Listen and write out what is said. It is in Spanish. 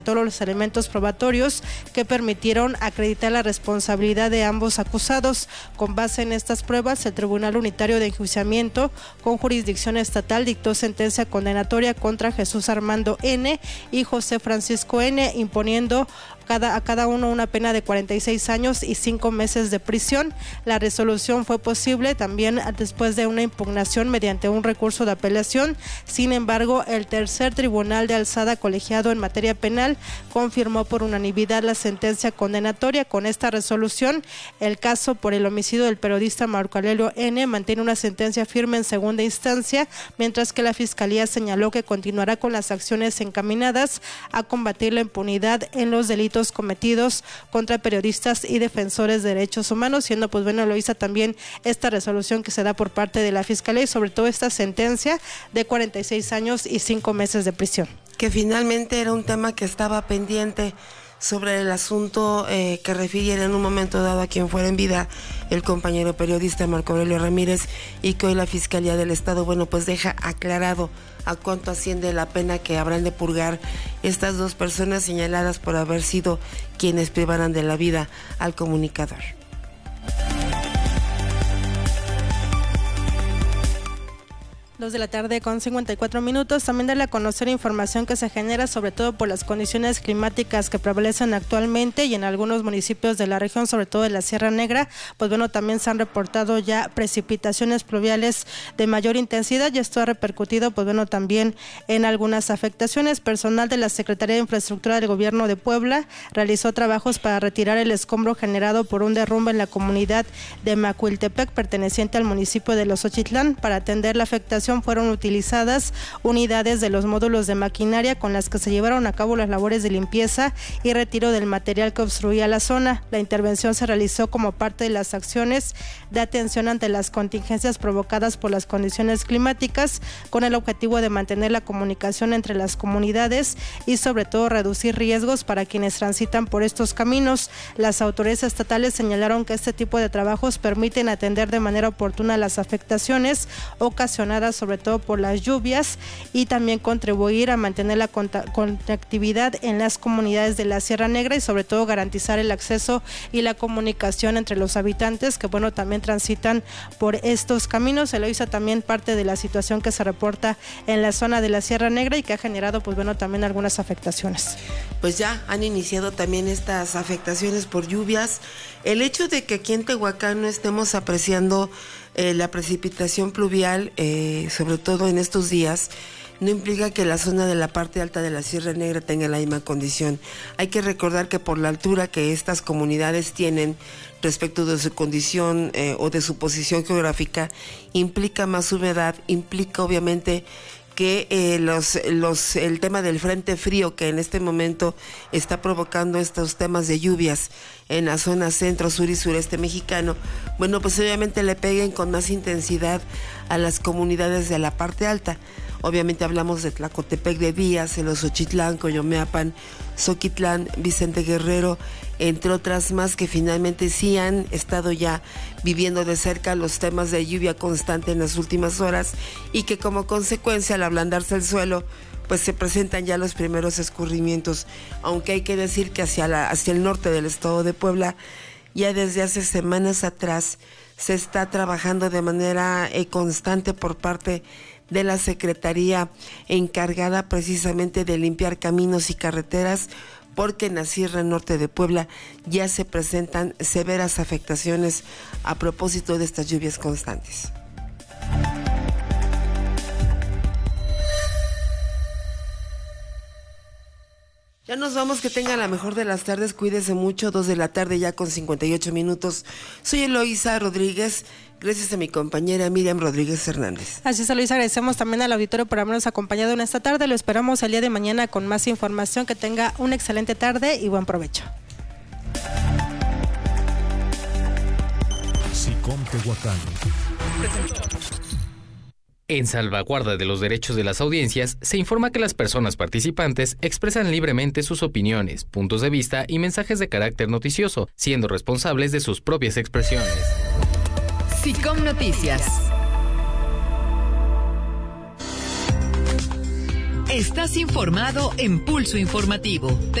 todos los elementos probatorios que permitieron acreditar la responsabilidad de ambos acusados. Con base en estas pruebas, el Tribunal Unitario de Enjuiciamiento con jurisdicción estatal dictó sentencia condenatoria contra Jesús Armando N. y José Francisco N., imponiendo a cada uno una pena de 46 años y 5 meses de prisión. La resolución fue posible también después de una impugnación mediante un recurso de apelación. Sin embargo, el tercer tribunal de alzada colegiado en materia penal confirmó por unanimidad la sentencia condenatoria. Con esta resolución, el caso por el homicidio del periodista Marco Aurelio N. mantiene una sentencia firme en segunda instancia, mientras que la Fiscalía señaló que continuará con las acciones encaminadas a combatir la impunidad en los delitos cometidos contra periodistas y defensores de derechos humanos, siendo Eloísa también esta resolución que se da por parte de la Fiscalía y sobre todo esta sentencia de 46 años y 5 meses de prisión. Que finalmente era un tema que estaba pendiente sobre el asunto que refiriera en un momento dado a quien fuera en vida el compañero periodista Marco Aurelio Ramírez, y que hoy la Fiscalía del Estado, pues deja aclarado a cuánto asciende la pena que habrán de purgar estas dos personas señaladas por haber sido quienes privaran de la vida al comunicador. 2:54 p.m. También darle a conocer información que se genera sobre todo por las condiciones climáticas que prevalecen actualmente y en algunos municipios de la región, sobre todo de la Sierra Negra. También se han reportado ya precipitaciones pluviales de mayor intensidad y esto ha repercutido también en algunas afectaciones. Personal de la Secretaría de Infraestructura del Gobierno de Puebla realizó trabajos para retirar el escombro generado por un derrumbe en la comunidad de Macuiltepec, perteneciente al municipio de Los Ochitlán. Para atender la afectación fueron utilizadas unidades de los módulos de maquinaria con las que se llevaron a cabo las labores de limpieza y retiro del material que obstruía la zona. La intervención se realizó como parte de las acciones de atención ante las contingencias provocadas por las condiciones climáticas, con el objetivo de mantener la comunicación entre las comunidades y sobre todo reducir riesgos para quienes transitan por estos caminos. Las autoridades estatales señalaron que este tipo de trabajos permiten atender de manera oportuna las afectaciones ocasionadas sobre todo por las lluvias y también contribuir a mantener la conectividad en las comunidades de la Sierra Negra y sobre todo garantizar el acceso y la comunicación entre los habitantes que también transitan por estos caminos. Eloísa, también parte de la situación que se reporta en la zona de la Sierra Negra y que ha generado también algunas afectaciones. Ya han iniciado también estas afectaciones por lluvias. El hecho de que aquí en Tehuacán no estemos apreciando la precipitación pluvial, sobre todo en estos días, no implica que la zona de la parte alta de la Sierra Negra tenga la misma condición. Hay que recordar que por la altura que estas comunidades tienen respecto de su condición o de su posición geográfica, implica más humedad, implica obviamente que el tema del frente frío que en este momento está provocando estos temas de lluvias en la zona centro, sur y sureste mexicano, obviamente le peguen con más intensidad a las comunidades de la parte alta. Obviamente hablamos de Tlacotepec de Díaz, Los Ochitlán, Coyomeapan, Zoquitlán, Vicente Guerrero, entre otras más que finalmente sí han estado ya viviendo de cerca los temas de lluvia constante en las últimas horas y que como consecuencia al ablandarse el suelo se presentan ya los primeros escurrimientos, aunque hay que decir que hacia el norte del estado de Puebla ya desde hace semanas atrás se está trabajando de manera constante por parte de la Secretaría encargada precisamente de limpiar caminos y carreteras, porque en la Sierra Norte de Puebla ya se presentan severas afectaciones a propósito de estas lluvias constantes. Ya nos vamos, que tengan la mejor de las tardes, cuídese mucho, 2:00 p.m. ya con 58 minutos. Soy Eloísa Rodríguez, gracias a mi compañera Miriam Rodríguez Hernández. Así es, Eloísa, agradecemos también al auditorio por habernos acompañado en esta tarde, lo esperamos el día de mañana con más información, que tenga una excelente tarde y buen provecho. SICOM Tehuacán. En salvaguarda de los derechos de las audiencias, se informa que las personas participantes expresan libremente sus opiniones, puntos de vista y mensajes de carácter noticioso, siendo responsables de sus propias expresiones. SICOM Noticias. Estás informado en Pulso Informativo.